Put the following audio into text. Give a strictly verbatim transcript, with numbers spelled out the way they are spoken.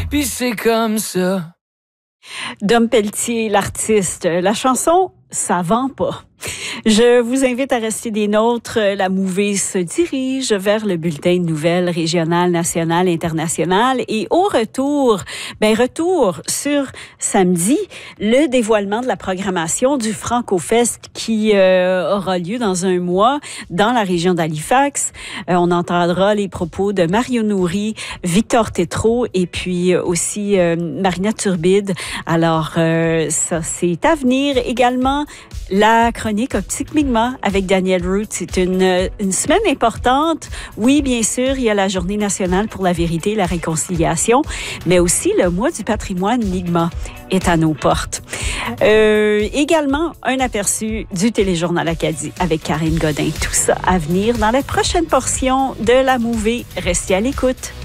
puis c'est comme ça. Dom Pelletier, l'artiste. La chanson, ça vend pas. Je vous invite à rester des nôtres. La mouvée se dirige vers le bulletin de nouvelles régionales, nationales, internationales. Et au retour, ben retour sur samedi, le dévoilement de la programmation du Franco-Fest qui euh, aura lieu dans un mois dans la région d'Halifax. Euh, on entendra les propos de Mario Nourri, Victor Tétrault et puis aussi euh, Marina Turbide. Alors, euh, ça, c'est à venir. Également, la chronique Optique Mi'kmaq avec Daniel Root. C'est une, une semaine importante. Oui, bien sûr, il y a la Journée nationale pour la vérité et la réconciliation, mais aussi le mois du patrimoine Mi'kmaq est à nos portes. Euh, également, un aperçu du Téléjournal Acadie avec Karine Godin. Tout ça à venir dans la prochaine portion de la mouvée. Restez à l'écoute.